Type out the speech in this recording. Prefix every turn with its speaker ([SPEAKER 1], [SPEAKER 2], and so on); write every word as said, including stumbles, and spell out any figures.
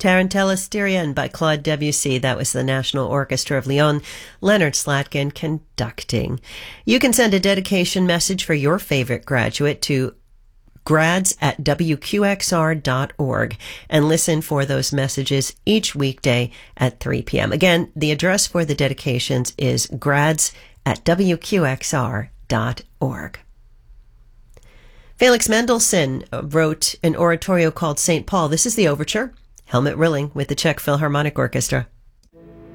[SPEAKER 1] Tarantella Styrian by Claude Debussy. That was the National Orchestra of Lyon. Leonard Slatkin conducting. You can send a dedication message for your favorite graduate to grads at w q x r dot org and listen for those messages each weekday at three p.m. Again, the address for the dedications is grads at w q x r dot org. Felix Mendelssohn wrote an oratorio called Saint Paul. This is the overture. Helmut Rilling with the Czech Philharmonic Orchestra.